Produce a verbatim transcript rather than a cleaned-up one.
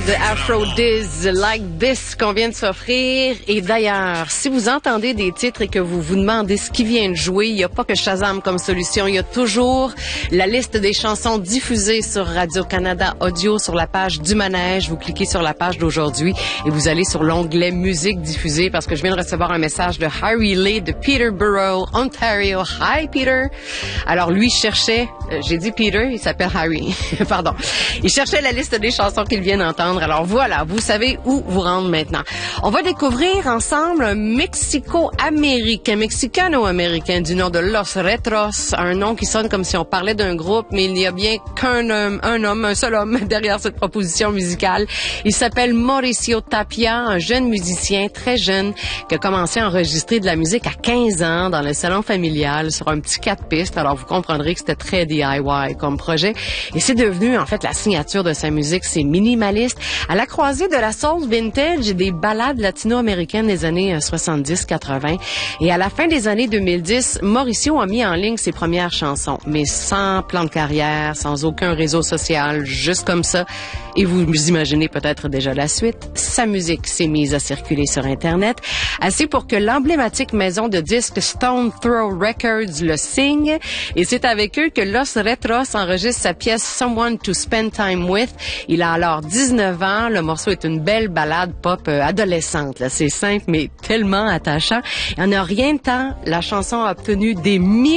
De Afro Diz, Like This, qu'on vient de s'offrir. Et d'ailleurs, si vous entendez des titres et que vous vous demandez ce qui vient de jouer, il n'y a pas que Shazam comme solution. Il y a toujours la liste des chansons diffusées sur Radio-Canada Audio sur la page du Manège. Vous cliquez sur la page d'aujourd'hui et vous allez sur l'onglet Musique diffusée parce que je viens de recevoir un message de Harry Lee de Peterborough, Ontario. Hi, Peter! Alors, lui cherchait, euh, j'ai dit Peter, il s'appelle Harry. Pardon. Il cherchait la liste des chansons qu'il vient d'entendre. Alors voilà, vous savez où vous rendre maintenant. On va découvrir ensemble un Mexico-américain, mexicano-américain du nom de Los Retros, un nom qui sonne comme si on parlait d'un groupe, mais il n'y a bien qu'un homme, un homme, un seul homme derrière cette proposition musicale. Il s'appelle Mauricio Tapia, un jeune musicien très jeune qui a commencé à enregistrer de la musique à quinze ans dans le salon familial sur un petit quatre pistes. Alors vous comprendrez que c'était très D I Y comme projet et c'est devenu en fait la signature de sa musique, c'est minimaliste. À la croisée de la soul vintage et des ballades latino-américaines des années soixante-dix quatre-vingt. Et à la fin des années deux mille dix, Mauricio a mis en ligne ses premières chansons, mais sans plan de carrière, sans aucun réseau social, juste comme ça. Et vous vous imaginez peut-être déjà la suite. Sa musique s'est mise à circuler sur Internet, assez pour que l'emblématique maison de disques Stone Throw Records le signe. Et c'est avec eux que Los Retros enregistre sa pièce Someone to Spend Time With. Il a alors dix-neuf ans. Le morceau est une belle ballade pop euh, adolescente. Là. C'est simple, mais tellement attachant. Et en a rien de temps, la chanson a obtenu des millions